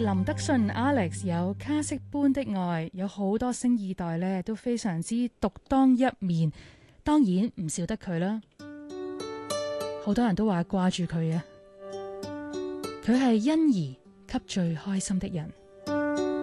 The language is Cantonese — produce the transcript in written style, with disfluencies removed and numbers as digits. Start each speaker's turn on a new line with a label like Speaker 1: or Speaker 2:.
Speaker 1: 林德信 Alex 有卡式般的愛，有好多星二代呢都非常之獨當一面，當然唔少得佢啦。好多人都話掛住佢啊，佢係欣兒給最開心的人。